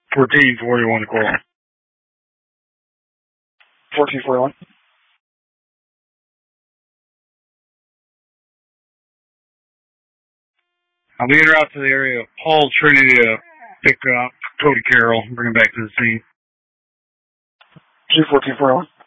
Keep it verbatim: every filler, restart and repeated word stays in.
fourteen forty-one to call. fourteen forty-one. I'll be en route to the area of Paul Trinity to pick up Cody Carroll and bring him back to the scene. G fourteen forty-one.